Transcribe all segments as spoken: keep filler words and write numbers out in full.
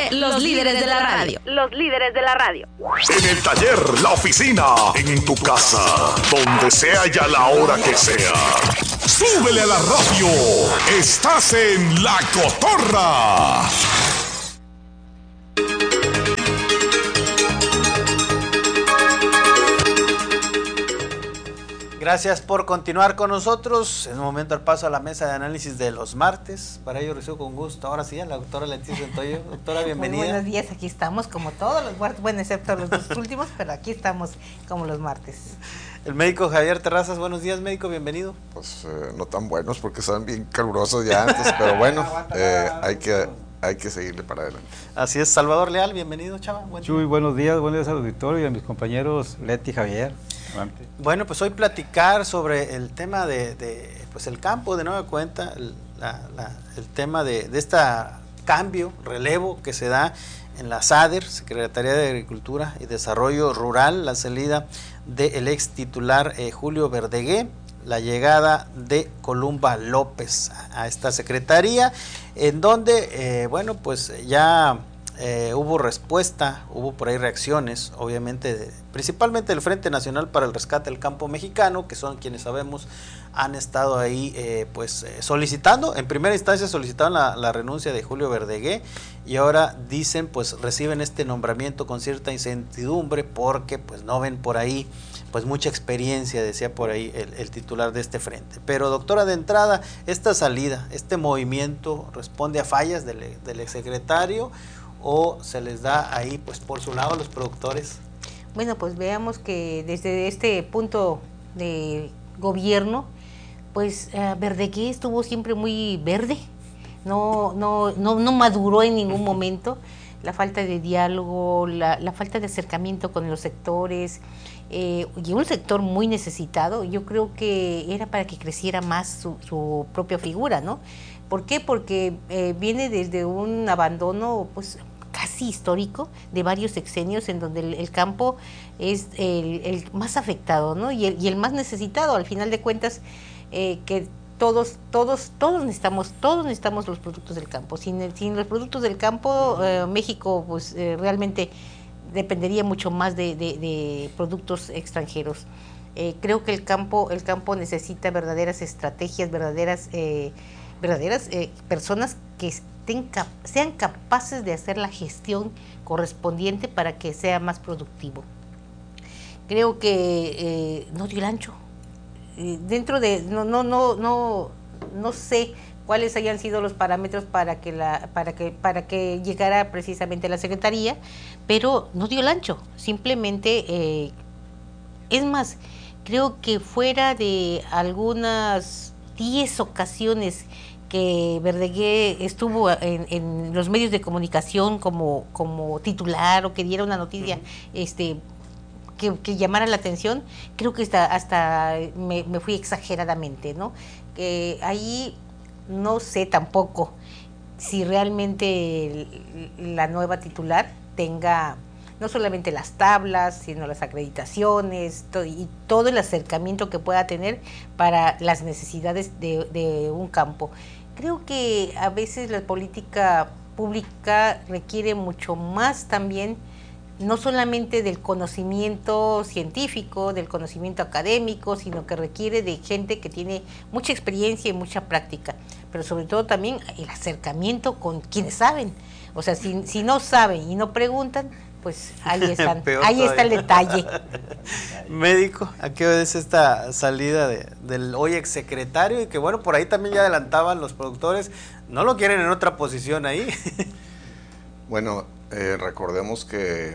los líderes de la radio. Los líderes de la radio. En el taller, la oficina, en tu casa, donde sea y a la hora que sea. ¡Súbele a la radio! ¡Estás en La Cotorra! Gracias por continuar con nosotros. En un momento al paso a la mesa de análisis de los martes. Para ello recibo con gusto, ahora sí, a la doctora Leticia Santoyo. Doctora, bienvenida. Muy buenos días, aquí estamos como todos los martes, bueno, excepto los dos últimos, pero aquí estamos como los martes. El médico Javier Terrazas, buenos días, médico, bienvenido. Pues eh, no tan buenos porque estaban bien calurosos ya antes, pero bueno, eh, hay que... hay que seguirle para adelante. Así es, Salvador Leal, bienvenido, chava. Buen Chuy, buenos días, buenos días al auditorio y a mis compañeros Leti y Javier. Adelante. Bueno, pues hoy platicar sobre el tema de, de pues el campo, de nueva cuenta, el, la, la, el tema de, de este cambio, relevo que se da en la SADER, Secretaría de Agricultura y Desarrollo Rural, la salida del ex titular eh, Julio Verdegué, la llegada de Columba López a, a esta secretaría, en donde, eh, bueno, pues ya eh, hubo respuesta, hubo por ahí reacciones, obviamente, de, principalmente del Frente Nacional para el Rescate del Campo Mexicano, que son quienes sabemos han estado ahí, eh, pues, eh, solicitando, en primera instancia solicitaron la, la renuncia de Julio Verdegué, y ahora dicen, pues, reciben este nombramiento con cierta incertidumbre, porque, pues, no ven por ahí pues mucha experiencia, decía por ahí el, el titular de este frente. Pero doctora, de entrada, esta salida, este movimiento, ¿responde a fallas del, del exsecretario o se les da ahí pues por su lado a los productores? Bueno, pues veamos que desde este punto de gobierno, pues uh, Verdegué estuvo siempre muy verde, no, no, no, no maduró en ningún momento. La falta de diálogo, la, la falta de acercamiento con los sectores, eh, y un sector muy necesitado. Yo creo que era para que creciera más su, su propia figura, ¿no? ¿Por qué? Porque eh, viene desde un abandono pues casi histórico de varios sexenios en donde el, el campo es el, el más afectado, ¿no? Y el, y el más necesitado, al final de cuentas, eh, que todos, todos, todos necesitamos, todos necesitamos los productos del campo. Sin, sin los productos del campo, eh, México, pues eh, realmente dependería mucho más de, de, de productos extranjeros. Eh, creo que el campo, el campo necesita verdaderas estrategias, verdaderas, eh, verdaderas eh, personas que estén cap sean capaces de hacer la gestión correspondiente para que sea más productivo. Creo que eh, no dio el ancho. Eh, dentro de no no no no no sé cuáles hayan sido los parámetros para que la para que para que llegara precisamente a la secretaría, pero no dio el ancho. Simplemente eh, es más, creo que fuera de algunas diez ocasiones que Verdegué estuvo en, en los medios de comunicación como como titular o que diera una noticia, uh-huh. este Que, que llamara la atención, creo que hasta, hasta me, me fui exageradamente, ¿no? Que ahí no sé tampoco si realmente el, la nueva titular tenga no solamente las tablas, sino las acreditaciones to, y todo el acercamiento que pueda tener para las necesidades de, de un campo. Creo que a veces la política pública requiere mucho más también, no solamente del conocimiento científico, del conocimiento académico, sino que requiere de gente que tiene mucha experiencia y mucha práctica, pero sobre todo también el acercamiento con quienes saben. O sea, si, si no saben y no preguntan, pues ahí están, ahí está el detalle. Médico, ¿a qué obedece esta salida de, del hoy exsecretario? Y que bueno, por ahí también ya adelantaban los productores, no lo quieren en otra posición ahí. Bueno, eh, recordemos que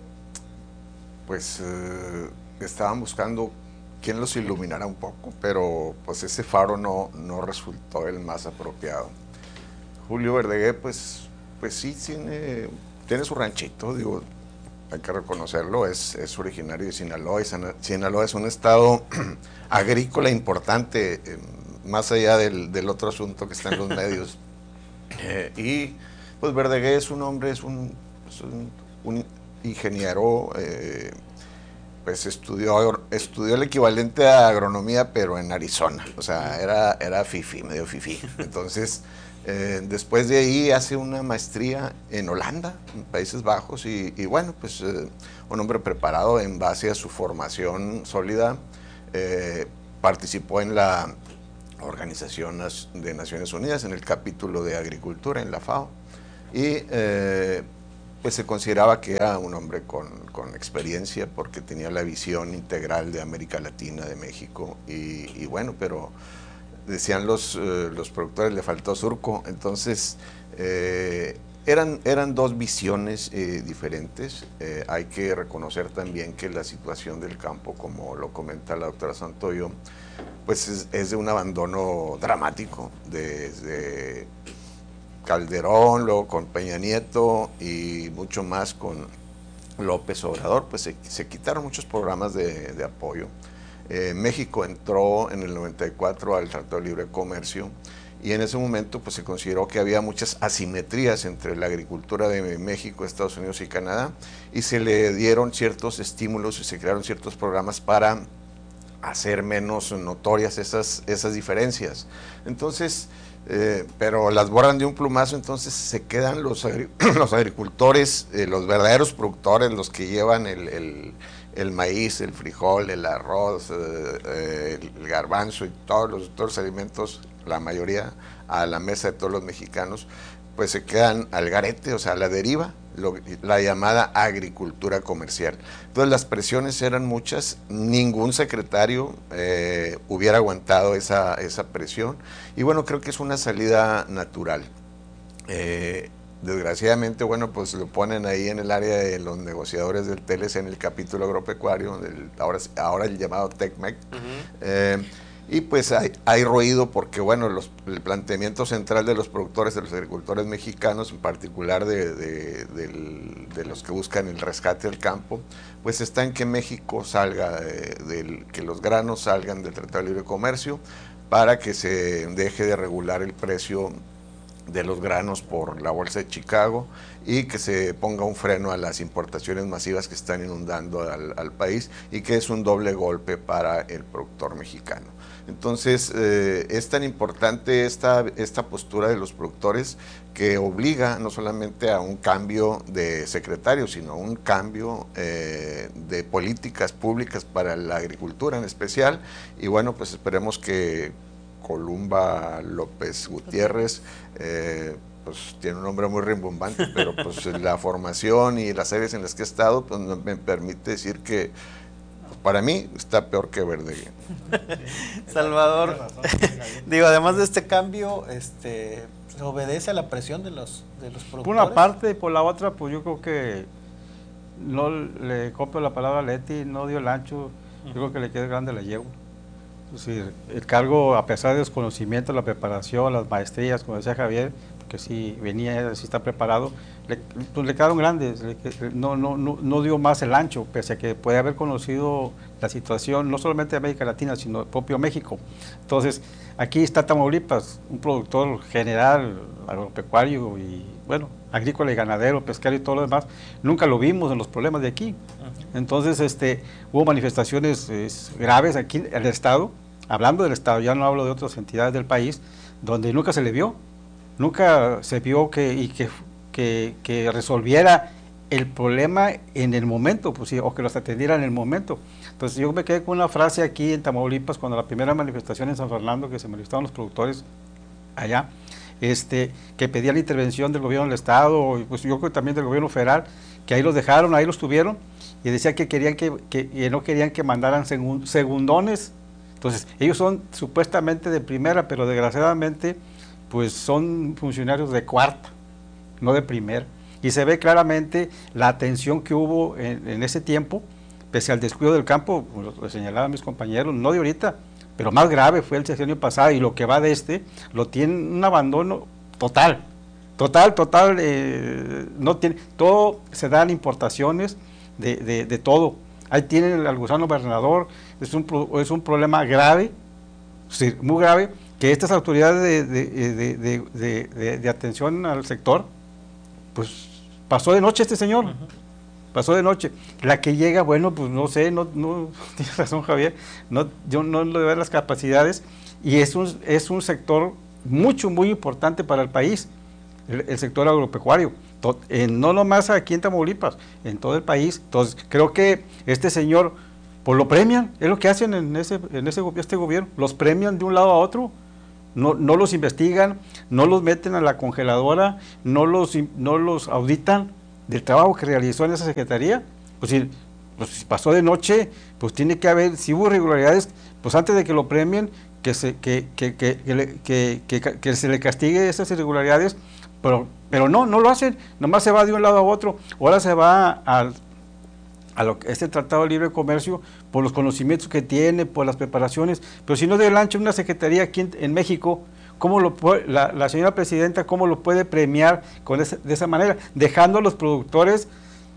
pues eh, estaban buscando quien los iluminara un poco, pero pues ese faro no, no resultó el más apropiado. Julio Verdegué pues, pues sí tiene, tiene su ranchito, digo, hay que reconocerlo, es, es originario de Sinaloa, y Sinaloa es un estado agrícola importante, eh, más allá del, del otro asunto que está en los medios. Eh, y pues Verdegué es un hombre, es un, es un, un ingeniero, eh, pues estudió, estudió el equivalente a agronomía, pero en Arizona, o sea, era, era fifí, medio fifí. Entonces, Eh, después de ahí hace una maestría en Holanda, en Países Bajos, y, y bueno, pues eh, un hombre preparado en base a su formación sólida. Eh, participó en la Organización de Naciones Unidas, en el capítulo de Agricultura, en la FAO, y eh, pues se consideraba que era un hombre con, con experiencia porque tenía la visión integral de América Latina, de México, y, y bueno, pero decían los, eh, los productores, le faltó surco. Entonces eh, eran, eran dos visiones eh, diferentes. Eh, hay que reconocer también que la situación del campo, como lo comenta la doctora Santoyo, pues es, es de un abandono dramático, desde Calderón, luego con Peña Nieto y mucho más con López Obrador, pues se, se quitaron muchos programas de, de apoyo. Eh, México entró en el noventa y cuatro al Tratado de Libre Comercio, y en ese momento pues se consideró que había muchas asimetrías entre la agricultura de México, Estados Unidos y Canadá, y se le dieron ciertos estímulos y se crearon ciertos programas para hacer menos notorias esas, esas diferencias. Entonces, eh, pero las borran de un plumazo, entonces se quedan los, agri los agricultores, eh, los verdaderos productores, los que llevan el, el el maíz, el frijol, el arroz, eh, el garbanzo y todos los, todos los alimentos, la mayoría, a la mesa de todos los mexicanos, pues se quedan al garete, o sea, a la deriva, lo, la llamada agricultura comercial. Entonces las presiones eran muchas, ningún secretario eh, hubiera aguantado esa, esa presión, y bueno, creo que es una salida natural. Eh, Desgraciadamente, bueno, pues lo ponen ahí en el área de los negociadores del T L C, en el capítulo agropecuario, del, ahora, ahora el llamado TECMEC, uh-huh. eh, y pues hay, hay ruido porque, bueno, los, el planteamiento central de los productores, de los agricultores mexicanos, en particular de, de, de, de los que buscan el rescate del campo, pues está en que México salga, de, de, que los granos salgan del Tratado de Libre Comercio para que se deje de regular el precio de los granos por la Bolsa de Chicago y que se ponga un freno a las importaciones masivas que están inundando al, al país, y que es un doble golpe para el productor mexicano. Entonces eh, es tan importante esta, esta postura de los productores, que obliga no solamente a un cambio de secretario, sino a un cambio eh, de políticas públicas para la agricultura en especial. Y bueno, pues esperemos que Columba López Gutiérrez, eh, pues tiene un nombre muy rimbombante, pero pues la formación y las áreas en las que he estado, pues me permite decir que pues, para mí está peor que Verdeguer. Salvador, digo, además de este cambio, este, ¿obedece a la presión de los, de los productores? Por una parte, y por la otra, pues yo creo que no le copio la palabra a Leti, no dio el ancho, yo creo que le queda grande la yegua. Es decir, el cargo, a pesar del desconocimiento, la preparación, las maestrías, como decía Javier, que sí venía, sí está preparado, le, pues le quedaron grandes, le, no, no, no, no dio más el ancho, pese a que puede haber conocido la situación, no solamente de América Latina, sino del propio México. Entonces, aquí está Tamaulipas, un productor general, agropecuario y, bueno, agrícola y ganadero, pesquero y todo lo demás, nunca lo vimos en los problemas de aquí. Entonces, este, hubo manifestaciones eh, graves aquí en el Estado, hablando del Estado, ya no hablo de otras entidades del país, donde nunca se le vio, nunca se vio que, y que, que, que resolviera el problema en el momento, pues, sí, o que los atendiera en el momento. Entonces yo me quedé con una frase aquí en Tamaulipas, cuando la primera manifestación en San Fernando, que se manifestaron los productores allá, este, que pedían la intervención del gobierno del Estado, y pues yo creo también del gobierno federal, que ahí los dejaron, ahí los tuvieron, y decía que querían que, que, que no querían que mandaran segun, segundones. Entonces, ellos son supuestamente de primera, pero desgraciadamente, pues son funcionarios de cuarta, no de primera. Y se ve claramente la atención que hubo en, en ese tiempo, pese al descuido del campo, lo, lo señalaban mis compañeros, no de ahorita, pero más grave fue el sexenio pasado, y lo que va de este, lo tiene un abandono total, total, total, eh, no tiene, todo se dan importaciones de, de, de todo. Ahí tienen al gusano gobernador, es un, es un problema grave, sí, muy grave, que estas autoridades de, de, de, de, de, de, de atención al sector, pues pasó de noche este señor, uh-huh. pasó de noche. La que llega, bueno, pues no sé, no, no tiene razón Javier, no, yo no le veo las capacidades, y es un, es un sector mucho, muy importante para el país, el, el sector agropecuario, to, eh, no nomás aquí en Tamaulipas, en todo el país. Entonces, creo que este señor, pues lo premian, es lo que hacen en ese, en ese este gobierno, los premian de un lado a otro, no, no los investigan, no los meten a la congeladora, no los, no los auditan del trabajo que realizó en esa secretaría. Pues si, pues si pasó de noche, pues tiene que haber, si hubo irregularidades, pues antes de que lo premien, que se, que, que, que, que, que, que, que se le castigue esas irregularidades, pero, pero no, no lo hacen, nomás se va de un lado a otro. Ahora se va a, a lo que este Tratado de Libre Comercio por los conocimientos que tiene, por las preparaciones, pero si no de lancha una secretaría aquí en, en México, ¿cómo lo puede, la, la señora presidenta, cómo lo puede premiar con esa, de esa manera? Dejando a los productores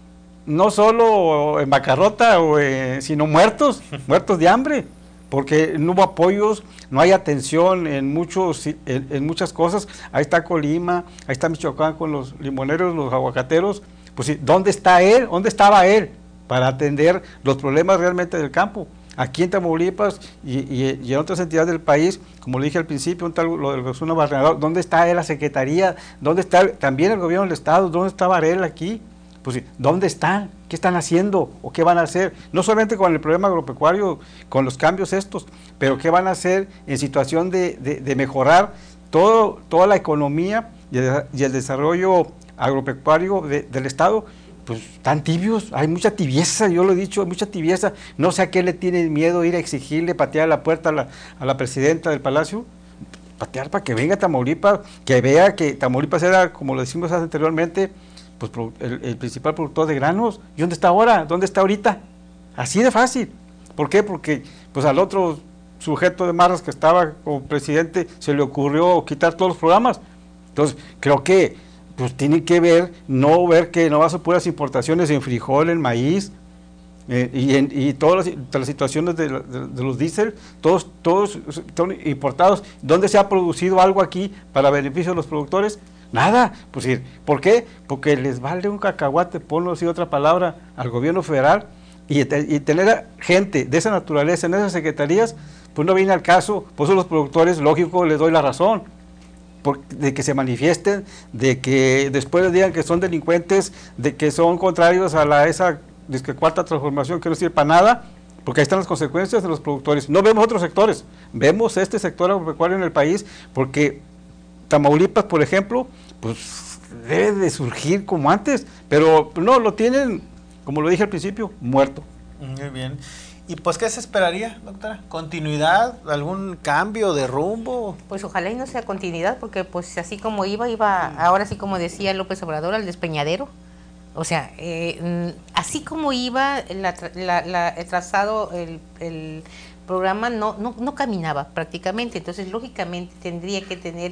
no solo en bancarrota, o, eh, sino muertos, muertos de hambre, porque no hubo apoyos, no hay atención en muchos en, en muchas cosas. Ahí está Colima, ahí está Michoacán con los limoneros, los aguacateros. Pues sí, ¿dónde está él? ¿Dónde estaba él para atender los problemas realmente del campo? Aquí en Tamaulipas y, y, y en otras entidades del país, como le dije al principio, un tal, lo del Jesús Barrenador, ¿dónde está él la secretaría? ¿Dónde está el, también el gobierno del estado? ¿Dónde estaba él aquí? Pues, ¿dónde están? ¿Qué están haciendo? ¿O qué van a hacer? No solamente con el problema agropecuario, con los cambios estos, pero ¿qué van a hacer en situación de, de, de mejorar todo, toda la economía y el, y el desarrollo agropecuario de, del estado? Pues tan tibios, hay mucha tibieza, yo lo he dicho, hay mucha tibieza. No sé a qué le tienen miedo ir a exigirle, patear la puerta a la, a la presidenta del Palacio, patear para que venga a Tamaulipas, que vea que Tamaulipas era, como lo decimos anteriormente, pues el, el principal productor de granos. ¿Y dónde está ahora? ¿Dónde está ahorita? Así de fácil. ¿Por qué? Porque pues al otro sujeto de marras que estaba como presidente se le ocurrió quitar todos los programas. Entonces, creo que pues tienen que ver, no ver que no va a ser puras importaciones en frijol, en maíz, eh, y, en, y todas las, las situaciones de, de, de los diésel, todos, todos son importados. ¿Dónde se ha producido algo aquí para beneficio de los productores? Nada. Pues, ¿por qué? Porque les vale un cacahuate, ponlo así otra palabra, al gobierno federal, y, y tener gente de esa naturaleza en esas secretarías, pues no viene al caso. Por eso los productores, lógico, les doy la razón, por, de que se manifiesten, de que después les digan que son delincuentes, de que son contrarios a la esa disque cuarta transformación que no sirve para nada, porque ahí están las consecuencias de los productores. No vemos otros sectores, vemos este sector agropecuario en el país, porque Tamaulipas, por ejemplo, pues debe de surgir como antes, pero no, lo tienen, como lo dije al principio, muerto. Muy bien. ¿Y pues qué se esperaría, doctora? ¿Continuidad? ¿Algún cambio de rumbo? Pues ojalá y no sea continuidad, porque pues así como iba, iba, ahora sí como decía López Obrador, al despeñadero. O sea, eh, así como iba la, la, la, el trazado, el, el programa no, no, no caminaba prácticamente, entonces lógicamente tendría que tener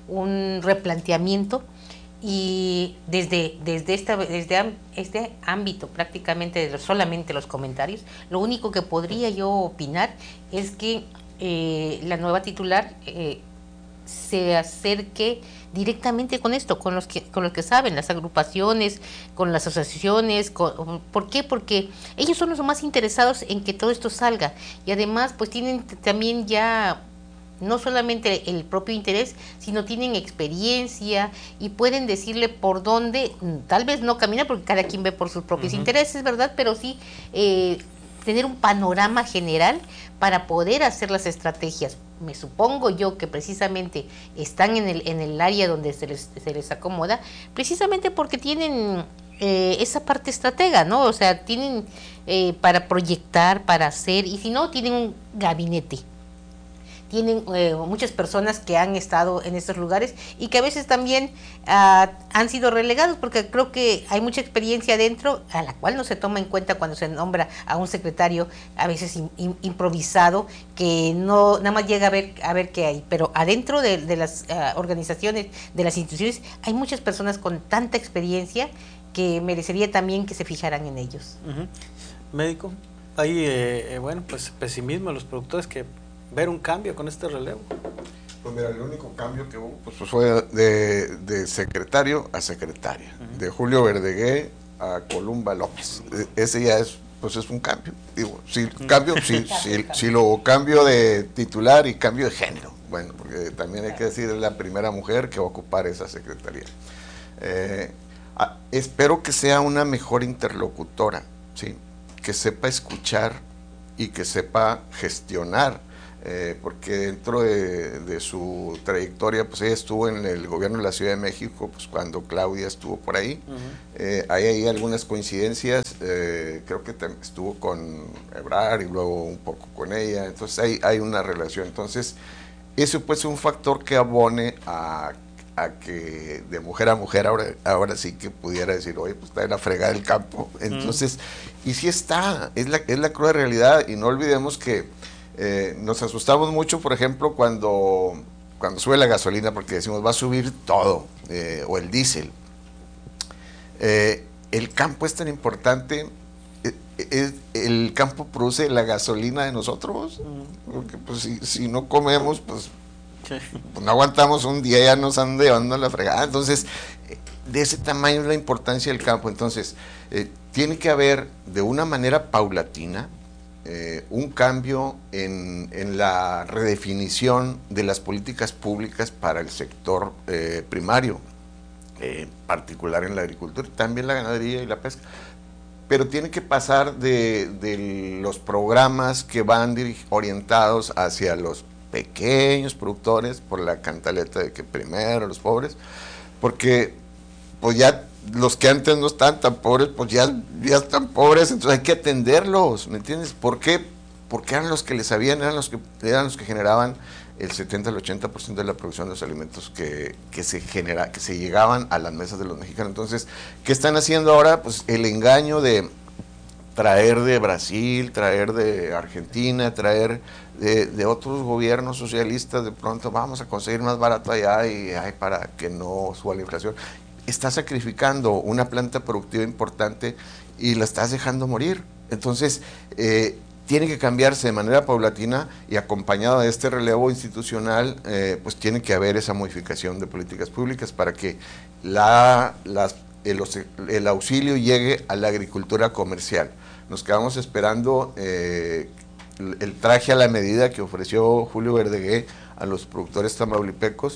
un replanteamiento, y desde desde esta desde este ámbito prácticamente de los, solamente los comentarios, lo único que podría yo opinar es que eh, la nueva titular eh, se acerque directamente con esto, con los que con los que saben, las agrupaciones, con las asociaciones. Con, ¿por qué? Porque ellos son los más interesados en que todo esto salga, y además pues tienen también ya no solamente el propio interés, sino tienen experiencia y pueden decirle por dónde, tal vez no caminar porque cada quien ve por sus propios uh-huh. intereses, ¿verdad? Pero sí eh, tener un panorama general para poder hacer las estrategias. Me supongo yo que precisamente están en el en el área donde se les, se les acomoda, precisamente porque tienen eh, esa parte estratega, ¿no? O sea, tienen eh, para proyectar, para hacer, y si no, tienen un gabinete. Tienen eh, muchas personas que han estado en estos lugares y que a veces también uh, han sido relegados, porque creo que hay mucha experiencia adentro a la cual no se toma en cuenta cuando se nombra a un secretario, a veces in, in, improvisado, que no nada más llega a ver a ver qué hay, pero adentro de, de las uh, organizaciones, de las instituciones, hay muchas personas con tanta experiencia que merecería también que se fijaran en ellos. Uh-huh. Médico, hay eh, bueno, pues pesimismo de los productores que ver un cambio con este relevo. Pues mira, el único cambio que hubo pues, fue de, de secretario a secretaria, uh-huh. de Julio Verdegué a Columba López. Ese ya es, pues es un cambio. Digo, sí, cambio, sí, sí, sí, lo cambio de titular y cambio de género. bueno, porque también hay que decir, es la primera mujer que va a ocupar esa secretaría. Eh, a, espero que sea una mejor interlocutora, ¿sí? Que sepa escuchar y que sepa gestionar, eh, porque dentro de, de su trayectoria, pues ella estuvo en el gobierno de la Ciudad de México, pues cuando Claudia estuvo por ahí. Uh-huh. eh, hay ahí algunas coincidencias, eh, creo que estuvo con Ebrard y luego un poco con ella, entonces hay, hay una relación. Entonces, eso puede ser un factor que abone a, a que de mujer a mujer ahora, ahora sí que pudiera decir, oye, pues está en la fregada del campo. Entonces, uh-huh. y sí está, es la, es la cruda realidad, y no olvidemos que Eh, nos asustamos mucho, por ejemplo, cuando, cuando sube la gasolina, porque decimos va a subir todo, eh, o el diésel. Eh, el campo es tan importante, eh, eh, el campo produce la gasolina de nosotros, porque pues si, si no comemos, pues, pues no aguantamos un día, ya nos andan llevando la fregada. Entonces, de ese tamaño es la importancia del campo. Entonces, eh, tiene que haber de una manera paulatina, Eh, un cambio en, en la redefinición de las políticas públicas para el sector eh, primario, eh, particular en la agricultura, también la ganadería y la pesca, pero tiene que pasar de, de los programas que van orientados hacia los pequeños productores, por la cantaleta de que primero los pobres, porque pues ya los que antes no estaban tan pobres, pues ya, ya están pobres, entonces hay que atenderlos, ¿me entiendes? ¿Por qué? Porque eran los que les sabían, eran los que, eran los que generaban el setenta al ochenta por ciento de la producción de los alimentos que, que, se genera, que se llegaban a las mesas de los mexicanos. Entonces, ¿qué están haciendo ahora? Pues el engaño de traer de Brasil, traer de Argentina, traer de, de otros gobiernos socialistas, de pronto vamos a conseguir más barato allá y ay, para que no suba la inflación. Estás sacrificando una planta productiva importante y la estás dejando morir. Entonces, eh, tiene que cambiarse de manera paulatina y acompañado de este relevo institucional, eh, pues tiene que haber esa modificación de políticas públicas para que la, las, el, el auxilio llegue a la agricultura comercial. Nos quedamos esperando eh, el, el traje a la medida que ofreció Julio Verdegué a los productores tamaulipecos.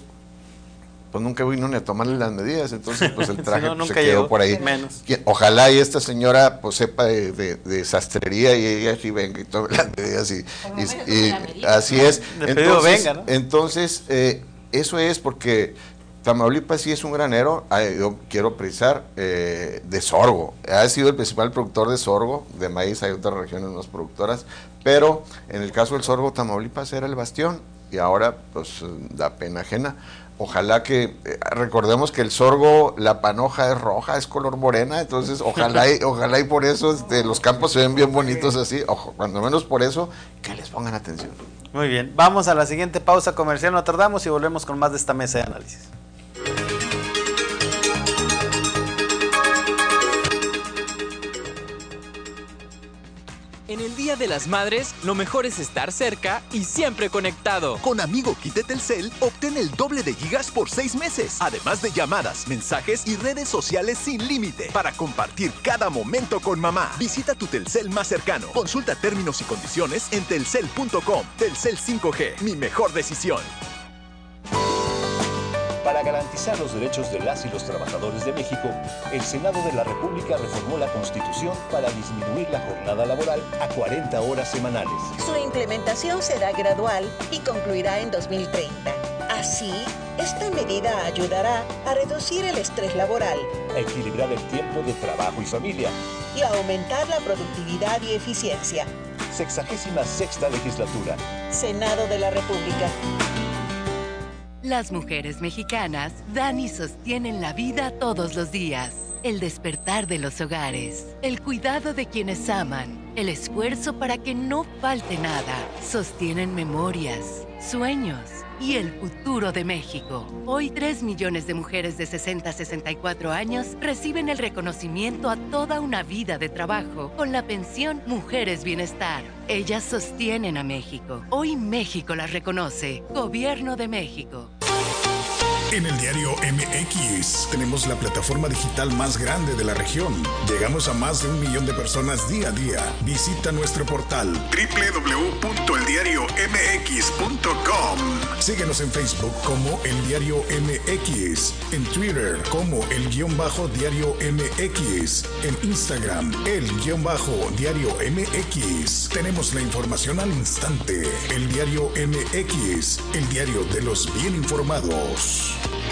Pues nunca vino ni a tomarle las medidas, entonces pues el traje sí, no, pues, se quedó llegó, por ahí. Menos. Ojalá y esta señora pues sepa de, de, de sastrería y ella sí venga y tome las medidas y, y, y medida, así ¿no? es. De entonces, venga, ¿no? entonces eh, eso es porque Tamaulipas sí es un granero, eh, yo quiero precisar, eh, de sorgo. Ha sido el principal productor de sorgo, de maíz hay otras regiones más productoras, pero en el caso del sorgo Tamaulipas era el bastión y ahora pues da pena ajena. Ojalá que, eh, recordemos que el sorgo, la panoja es roja, es color morena, entonces ojalá y, ojalá y por eso este, los campos se ven bien bonitos así, ojo, cuando menos por eso, que les pongan atención. Muy bien, vamos a la siguiente pausa comercial, no tardamos y volvemos con más de esta mesa de análisis. En el Día de las Madres, lo mejor es estar cerca y siempre conectado. Con Amigo Quite Telcel, obtén el doble de gigas por seis meses. Además de llamadas, mensajes y redes sociales sin límite. Para compartir cada momento con mamá. Visita tu Telcel más cercano. Consulta términos y condiciones en telcel punto com. Telcel cinco G, mi mejor decisión. Para garantizar los derechos de las y los trabajadores de México, el Senado de la República reformó la Constitución para disminuir la jornada laboral a cuarenta horas semanales. Su implementación será gradual y concluirá en dos mil treinta. Así, esta medida ayudará a reducir el estrés laboral, a equilibrar el tiempo de trabajo y familia y a aumentar la productividad y eficiencia. Sexagésima sexta legislatura. Senado de la República. Las mujeres mexicanas dan y sostienen la vida todos los días. El despertar de los hogares, el cuidado de quienes aman, el esfuerzo para que no falte nada. Sostienen memorias, sueños y el futuro de México. Hoy tres millones de mujeres de sesenta a sesenta y cuatro años reciben el reconocimiento a toda una vida de trabajo con la pensión Mujeres Bienestar. Ellas sostienen a México. Hoy México las reconoce. Gobierno de México. En el diario M X tenemos la plataforma digital más grande de la región. Llegamos a más de un millón de personas día a día. Visita nuestro portal doble u doble u doble u punto el diario m x punto com. Síguenos en Facebook como El Diario M X, en Twitter como El Guión Bajo Diario M X, en Instagram El Guión Bajo Diario M X. Tenemos la información al instante. El Diario M X, el diario de los bien informados.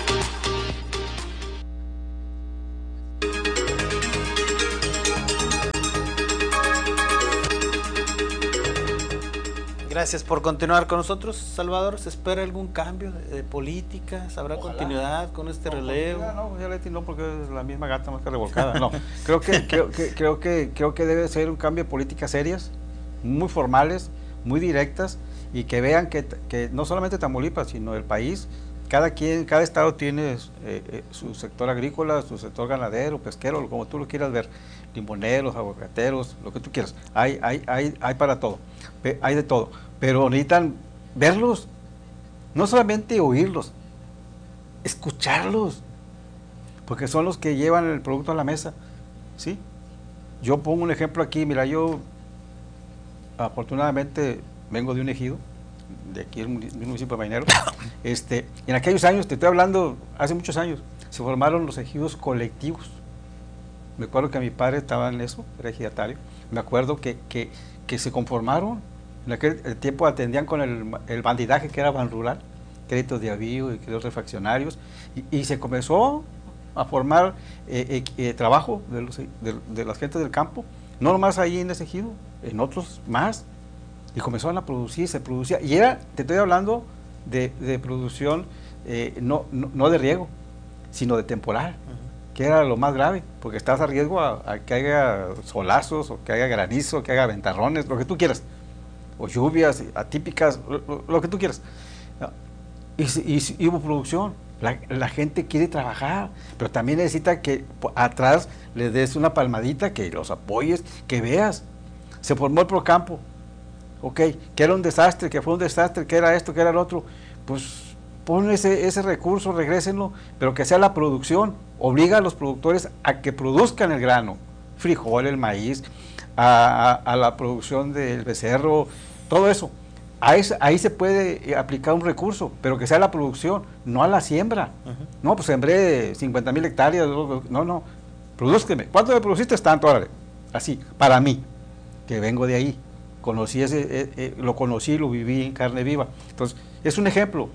Gracias por continuar con nosotros, Salvador. ¿Se espera algún cambio de, de política? ¿Habrá Ojalá. continuidad con este no, relevo? No, ya Leti, no, porque es la misma gata más que revolcada. No, creo que creo que creo que creo que debe ser un cambio de políticas serias, muy formales, muy directas, y que vean que, que no solamente Tamaulipas, sino el país, cada quien, cada estado tiene eh, eh, su sector agrícola, su sector ganadero, pesquero, como tú lo quieras ver, limoneros, aguacateros, lo que tú quieras. Hay, hay, hay, hay para todo, hay de todo. Pero necesitan verlos, no solamente oírlos, escucharlos, porque son los que llevan el producto a la mesa, ¿sí? Yo pongo un ejemplo aquí, mira, yo afortunadamente vengo de un ejido, de aquí el municipio de Mainero. Este, en aquellos años, te estoy hablando, hace muchos años, se formaron los ejidos colectivos. Me acuerdo que mi padre estaba en eso, era ejidatario. Me acuerdo que, que, que se conformaron. En aquel tiempo atendían con el, el bandidaje, que era ban rural, créditos de avío y créditos refaccionarios, y, y se comenzó a formar eh, eh, eh, trabajo de, los, de, de las gentes del campo, no nomás ahí en ese ejido, en otros más, y comenzaron a producir, se producía, y era, te estoy hablando de, de producción eh, no, no, no de riego, sino de temporal, uh-huh. que era lo más grave, porque estás a riesgo a, a que haya solazos, o que haya granizo, que haya ventarrones, lo que tú quieras, o lluvias atípicas, lo, lo que tú quieras. Y, y, y hubo producción, la, la gente quiere trabajar, pero también necesita que atrás le des una palmadita, que los apoyes, que veas. Se formó el Procampo, ok, que era un desastre, que fue un desastre, que era esto, que era lo otro, pues pon ese, ese recurso, regrésenlo, pero que sea la producción, obliga a los productores a que produzcan el grano, frijol, el maíz, a, a, a la producción del becerro, todo eso. Ahí, ahí se puede aplicar un recurso, pero que sea la producción, no a la siembra. Uh-huh. No, pues sembré cincuenta mil hectáreas, no, no, produzqueme. ¿Cuánto me produciste? Tanto, órale. Así, para mí, que vengo de ahí, conocí ese, eh, eh, lo conocí, lo viví en carne viva. Entonces, es un ejemplo.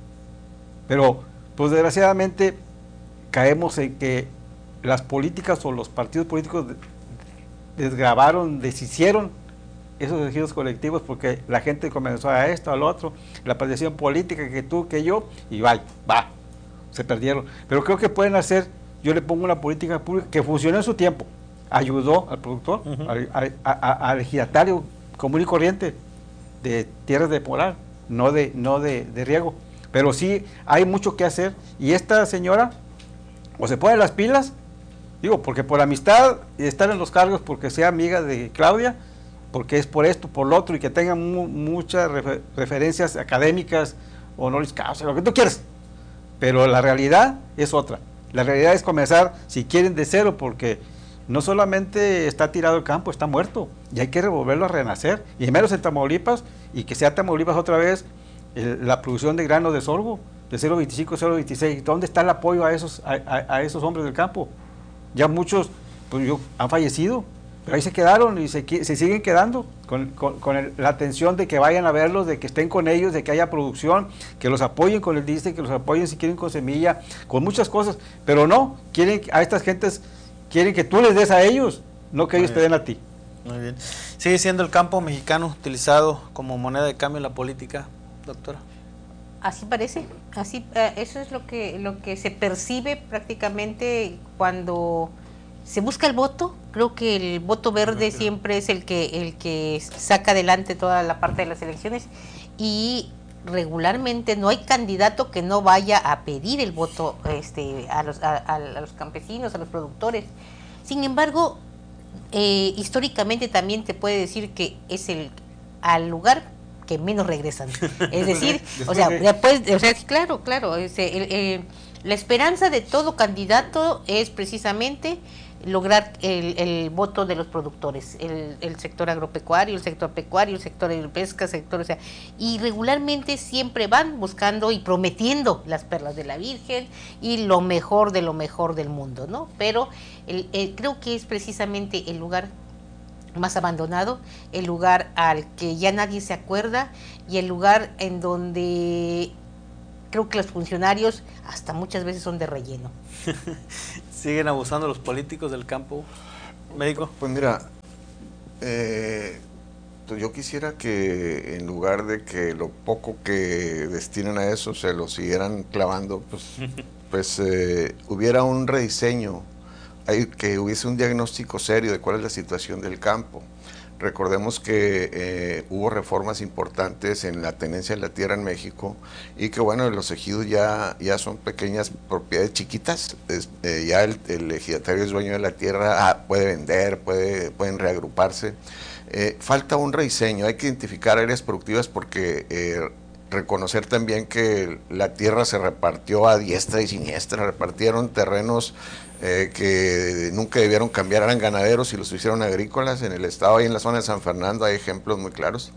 Pero, pues desgraciadamente, caemos en que las políticas o los partidos políticos desgravaron, deshicieron esos ejidos colectivos, porque la gente comenzó a esto, al otro, la partición política, que tú, que yo, y va, va, se perdieron. Pero creo que pueden hacer, yo le pongo una política pública que funcionó en su tiempo, ayudó al productor, uh-huh. al, al, a, al ejidatario común y corriente de tierras de temporal, no de, no de, de riego. Pero sí hay mucho que hacer, y esta señora o se pone las pilas, digo, porque por amistad y estar en los cargos, porque sea amiga de Claudia, porque es por esto, por lo otro, y que tenga mu muchas refer referencias académicas, honoris causa, lo que tú quieras. Pero la realidad es otra. La realidad es comenzar, si quieren, de cero, porque no solamente está tirado el campo, está muerto, y hay que revolverlo a renacer, y menos en Tamaulipas, y que sea Tamaulipas otra vez el, la producción de grano de sorgo, de cero veinticinco, cero veintiséis. ¿Dónde está el apoyo a esos, a, a, a esos hombres del campo? Ya muchos pues, yo, han fallecido, pero ahí se quedaron y se, se siguen quedando con, con, con el, la atención de que vayan a verlos, de que estén con ellos, de que haya producción, que los apoyen con el diésel, que los apoyen si quieren con semilla, con muchas cosas, pero no, quieren a estas gentes, quieren que tú les des a ellos, no que Muy ellos bien. te den a ti. Muy bien. ¿Sigue siendo el campo mexicano utilizado como moneda de cambio en la política, doctora? Así parece, así eh, eso es lo que lo que se percibe prácticamente cuando se busca el voto. Creo que el voto verde siempre es el que el que saca adelante toda la parte de las elecciones, y regularmente no hay candidato que no vaya a pedir el voto este a los a, a los campesinos, a los productores. Sin embargo, eh, históricamente también te puede decir que es el al lugar que menos regresan. Es decir, o sea, después, o sea, claro, claro, es, el, el, la esperanza de todo candidato es precisamente lograr el, el voto de los productores, el, el sector agropecuario, el sector pecuario, el sector de pesca, el sector, o sea, y regularmente siempre van buscando y prometiendo las perlas de la Virgen y lo mejor de lo mejor del mundo, ¿no? Pero el, el, creo que es precisamente el lugar más abandonado, el lugar al que ya nadie se acuerda y el lugar en donde creo que los funcionarios hasta muchas veces son de relleno. ¿Siguen abusando los políticos del campo, médico? Pues mira, eh, yo quisiera que en lugar de que lo poco que destinan a eso se lo siguieran clavando, pues, pues eh, hubiera un rediseño, hay, que hubiese un diagnóstico serio de cuál es la situación del campo. Recordemos que eh, hubo reformas importantes en la tenencia de la tierra en México y que bueno, los ejidos ya, ya son pequeñas propiedades chiquitas, es, eh, ya el, el ejidatario es dueño de la tierra, ah, puede vender, puede, pueden reagruparse. Eh, falta un rediseño, hay que identificar áreas productivas porque eh, reconocer también que la tierra se repartió a diestra y siniestra, repartieron terrenos Eh, que nunca debieron cambiar, eran ganaderos y los hicieron agrícolas en el estado y en la zona de San Fernando hay ejemplos muy claros.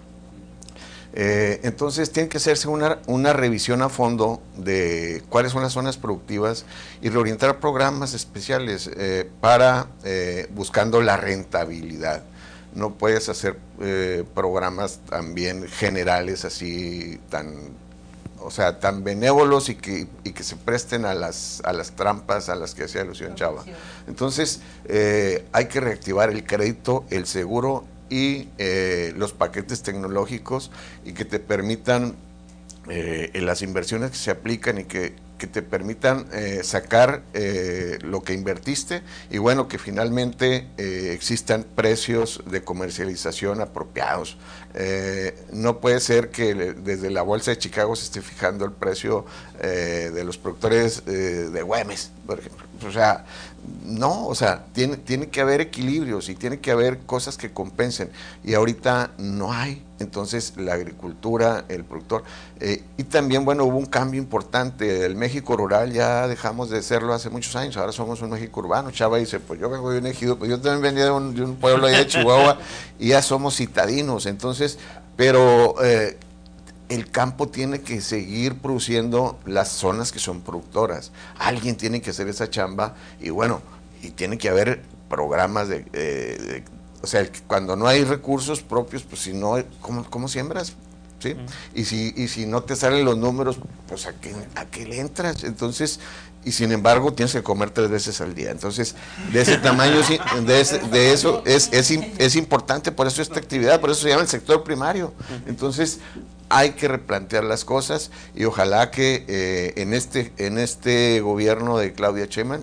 Eh, entonces tiene que hacerse una, una revisión a fondo de cuáles son las zonas productivas y reorientar programas especiales eh, para eh, buscando la rentabilidad. No puedes hacer eh, programas también generales así tan... o sea, tan benévolos y que, y que se presten a las, a las trampas a las que hacía alusión Chava. Entonces, eh, hay que reactivar el crédito, el seguro y eh, los paquetes tecnológicos y que te permitan eh, en las inversiones que se aplican y que, que te permitan eh, sacar eh, lo que invertiste y bueno, que finalmente eh, existan precios de comercialización apropiados. Eh, no puede ser que desde la Bolsa de Chicago se esté fijando el precio eh, de los productores eh, de Güemes, por ejemplo. O sea, no, o sea, tiene, tiene que haber equilibrios y tiene que haber cosas que compensen y ahorita no hay. Entonces la agricultura, el productor, eh, y también, bueno, hubo un cambio importante. El México rural ya dejamos de serlo hace muchos años, ahora somos un México urbano. Chava dice, pues yo vengo de un ejido, pues yo también venía de un, de un pueblo allá de Chihuahua y ya somos citadinos. Entonces, pero eh, el campo tiene que seguir produciendo las zonas que son productoras. Alguien tiene que hacer esa chamba y bueno, y tiene que haber programas de... Eh, de o sea, cuando no hay recursos propios, pues si no, ¿cómo, cómo siembras? ¿Sí? Uh-huh. Y si y si no te salen los números, pues ¿a qué, a qué le entras? Entonces, y sin embargo tienes que comer tres veces al día. Entonces, de ese tamaño, de, ese, de eso es, es, es importante, por eso esta actividad, por eso se llama el sector primario. Entonces, hay que replantear las cosas y ojalá que eh, en este en este gobierno de Claudia Sheinbaum,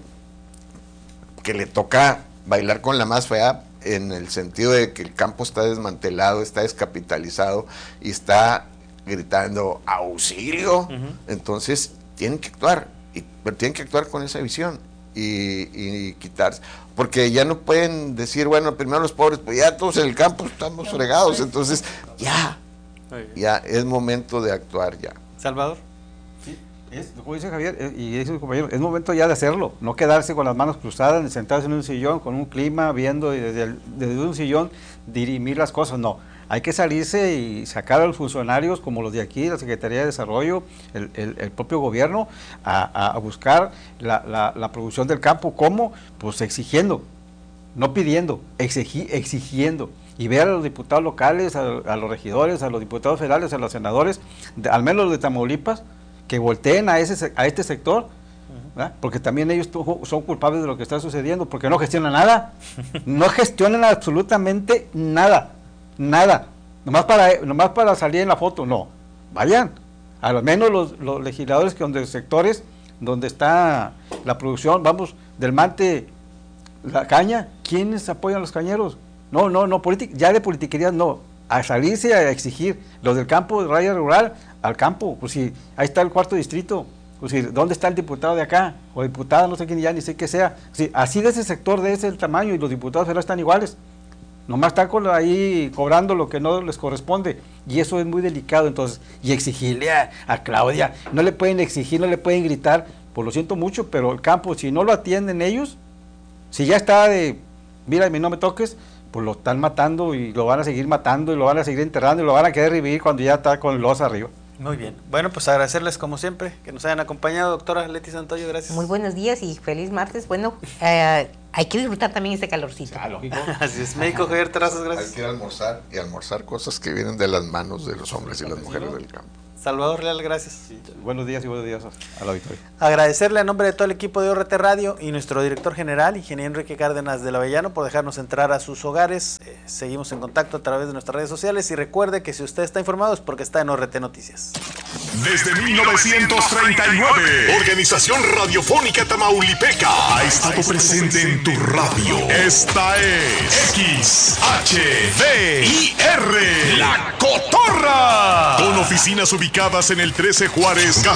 que le toca bailar con la más fea, en el sentido de que el campo está desmantelado, está descapitalizado y está gritando auxilio, uh-huh. Entonces tienen que actuar, y, pero tienen que actuar con esa visión y, y quitarse, porque ya no pueden decir, bueno, primero los pobres, pues ya todos en el campo estamos fregados, entonces ya, ya es momento de actuar ya. Salvador. Es, como dice Javier, y dice su compañero, es momento ya de hacerlo, no quedarse con las manos cruzadas, sentados en un sillón, con un clima, viendo y desde, el, desde un sillón dirimir las cosas, no. Hay que salirse y sacar a los funcionarios como los de aquí, la Secretaría de Desarrollo, el, el, el propio gobierno, a, a buscar la, la, la producción del campo. ¿Cómo? Pues exigiendo, no pidiendo, exigi, exigiendo. Y ver a los diputados locales, a, a los regidores, a los diputados federales, a los senadores, de, al menos los de Tamaulipas, que volteen a ese a este sector, ¿verdad? Porque también ellos son culpables de lo que está sucediendo, porque no gestionan nada, no gestionan absolutamente nada, nada, nomás para, nomás para salir en la foto, no, vayan, a lo menos los, los legisladores que donde sectores donde está la producción, vamos, del mante, la caña, ¿quiénes apoyan a los cañeros? No, no, no, ya de politiquería no, a salirse a exigir, los del campo, de raya rural, al campo, pues si ahí está el cuarto distrito, pues si ¿dónde está el diputado de acá? O diputada, no sé quién, ya ni sé qué sea, si, así de ese sector, de ese tamaño, y los diputados federales están iguales, Nomás están con ahí cobrando lo que no les corresponde. Y eso es muy delicado, entonces. Y exigirle a, a Claudia, no le pueden exigir, no le pueden gritar. Pues lo siento mucho, pero el campo, si no lo atienden ellos, si ya está de, mira, no me toques, pues lo están matando y lo van a seguir matando y lo van a seguir enterrando y lo van a querer revivir cuando ya está con los arriba. Muy bien. Bueno, pues agradecerles como siempre que nos hayan acompañado, doctora Leti Santoyo, gracias. Muy buenos días y feliz martes. Bueno, eh, hay que disfrutar también este calorcito. Ah, lógico. Así es, médico Javier Terrazas, gracias. Hay que ir a almorzar y almorzar cosas que vienen de las manos de los hombres y las mujeres del campo. Salvador Leal, gracias. Sí. Buenos días y buenos días a la auditoría. Agradecerle a nombre de todo el equipo de O R T Radio y nuestro director general, ingeniero Enrique Cárdenas del Avellano, por dejarnos entrar a sus hogares. Eh, seguimos en contacto a través de nuestras redes sociales y recuerde que si usted está informado es porque está en O R T Noticias. Desde mil novecientos treinta y nueve, Organización Radiofónica Tamaulipeca ha estado presente en tu radio. Esta es X H D I R, La Cotorra, con oficinas ubicadas en el trece Juárez,